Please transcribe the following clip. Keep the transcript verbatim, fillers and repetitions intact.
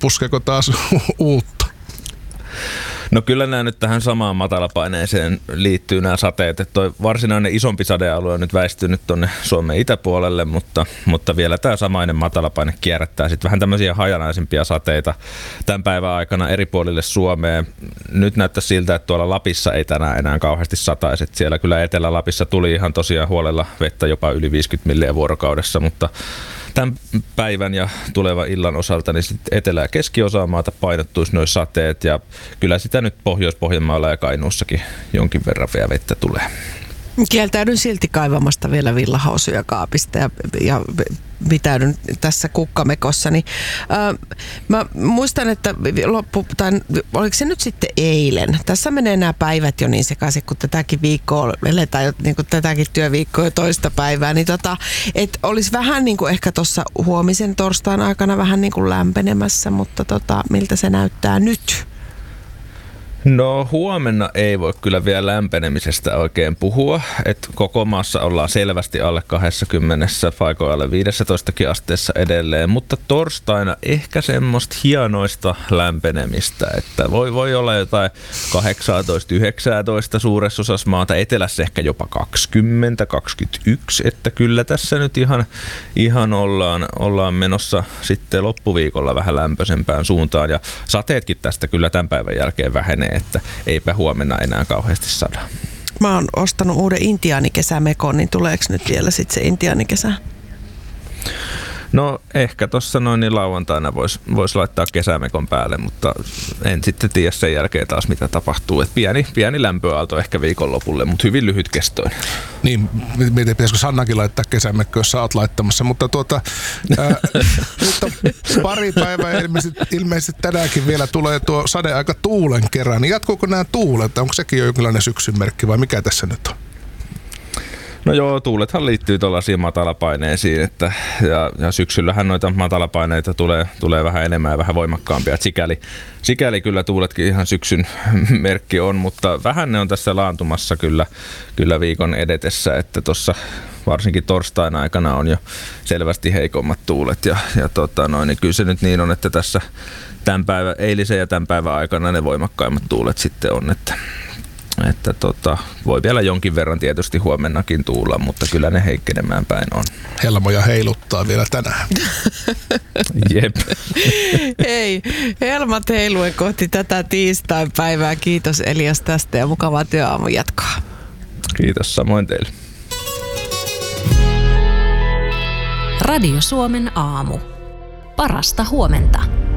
puskeeko taas uutta? No kyllä nämä nyt tähän samaan matalapaineeseen liittyy nämä sateet, että toi varsinainen isompi sadealue on nyt väistynyt tuonne Suomen itäpuolelle, mutta, mutta vielä tämä samainen matalapaine kierrättää sitten vähän tämmöisiä hajanaisempia sateita tämän päivän aikana eri puolille Suomeen. Nyt näyttää siltä, että tuolla Lapissa ei tänään enää kauheasti sataisi, että siellä kyllä Etelä-Lapissa tuli ihan tosiaan huolella vettä jopa yli viisikymmentä milliä vuorokaudessa, mutta tämän päivän ja tulevan illan osalta niin sitten etelä- ja keskiosaa maata painottuisi nuo sateet ja kyllä sitä nyt Pohjois-Pohjanmaalla ja Kainuussakin jonkin verran vielä vettä tulee. Kieltäydyn silti kaivamasta vielä villahousuja kaapista ja, ja pitäydyn tässä kukkamekossani. Äh, mä muistan, että loppu, tai oliko se nyt sitten eilen? Tässä menee nämä päivät jo niin sekaisin, kun tätäkin viikkoa eletään jo, niin kuin tätäkin työviikkoa jo toista päivää, niin tota, että olisi vähän niin kuin ehkä tuossa huomisen torstain aikana vähän niin kuin lämpenemässä, mutta tota, miltä se näyttää nyt? No huomenna ei voi kyllä vielä lämpenemisestä oikein puhua, että koko maassa ollaan selvästi alle kaksikymmentä, paikoin alle viisitoista asteessa edelleen, mutta torstaina ehkä semmoista hienoista lämpenemistä, että voi, voi olla jotain kahdeksantoista yhdeksäntoista suuressa osassa maata, etelässä ehkä jopa kaksikymmentä kaksikymmentäyksi, että kyllä tässä nyt ihan, ihan ollaan, ollaan menossa sitten loppuviikolla vähän lämpöisempään suuntaan ja sateetkin tästä kyllä tämän päivän jälkeen vähenee, että eipä huomenna enää kauheasti sada. Mä oon ostanut uuden intiaanikesämekon, niin tuleeko nyt vielä sitten se intiaanikesä? No ehkä tuossa noin niin lauantaina voisi vois laittaa kesämekon päälle, mutta en sitten tiedä sen jälkeen taas mitä tapahtuu. Et pieni, pieni lämpöaalto ehkä viikonlopulle, mutta hyvin lyhytkestoinen. Niin, mietin, pitäisikö Sannakin laittaa kesämekko, jos sä oot laittamassa, mutta tuota, ää, mutta pari päivää ilmeisesti, ilmeisesti tänäänkin vielä tulee tuo sadeaika tuulen kerran. Niin jatkuuko nämä tuulet? Onko sekin jo jonkinlainen syksyn merkki vai mikä tässä nyt on? No joo, tuulethan liittyy tuollaisiin matalapaineisiin, että ja, ja syksyllähän noita matalapaineita tulee, tulee vähän enemmän ja vähän voimakkaampia. Sikäli, sikäli kyllä tuuletkin ihan syksyn merkki on, mutta vähän ne on tässä laantumassa kyllä, kyllä viikon edetessä, että tuossa varsinkin torstain aikana on jo selvästi heikommat tuulet ja, ja tota noin, niin kyllä se nyt niin on, että tässä tämän päivän, eilisen ja tämän päivän aikana ne voimakkaimmat tuulet sitten on, että Että tota, voi vielä jonkin verran tietysti huomennakin tuulla, mutta kyllä ne heikkenemään päin on. Helmoja heiluttaa vielä tänään. Jep. Hei, helmat heiluen kohti tätä tiistain päivää. Kiitos Elias tästä ja mukavaa työaamun jatkoa. Kiitos samoin teille. Radio Suomen aamu. Parasta huomenta.